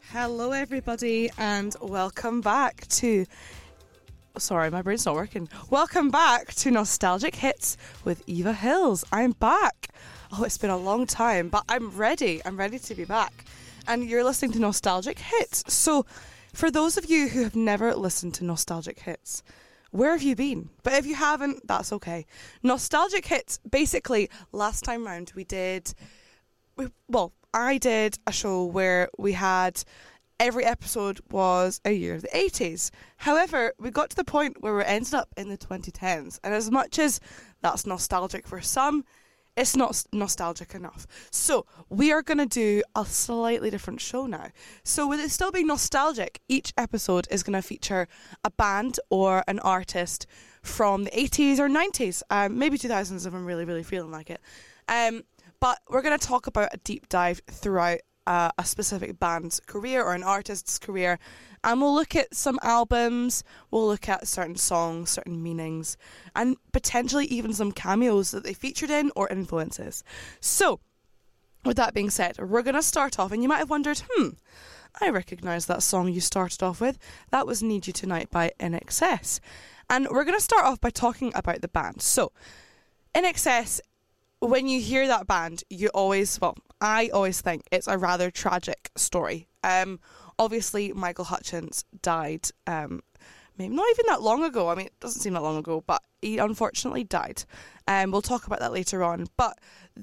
Hello everybody and welcome back to... Sorry, my brain's not working. Welcome back to Nostalgic Hits with Eva Hills. I'm back. Oh, it's been a long time, but I'm ready. I'm ready to be back. And you're listening to Nostalgic Hits. So, for those of you who have never listened to Nostalgic Hits, where have you been? But if you haven't, that's okay. Nostalgic Hits, basically, last time round I did a show where we had every episode was a year of the 80s. However, we got to the point where we ended up in the 2010s. And as much as that's nostalgic for some, it's not nostalgic enough. So we are going to do a slightly different show now. So with it still being nostalgic, each episode is going to feature a band or an artist from the 80s or 90s, maybe 2000s if I'm really, really feeling like it. But we're going to talk about a deep dive throughout a specific band's career or an artist's career, and we'll look at some albums, we'll look at certain songs, certain meanings, and potentially even some cameos that they featured in or influences. So, with that being said, we're going to start off, and you might have wondered, I recognise that song you started off with. That was Need You Tonight by INXS. And we're going to start off by talking about the band. So, INXS, when you hear that band, I always think it's a rather tragic story. Obviously, Michael Hutchence died, maybe not even that long ago. I mean, it doesn't seem that long ago, but he unfortunately died. We'll talk about that later on. But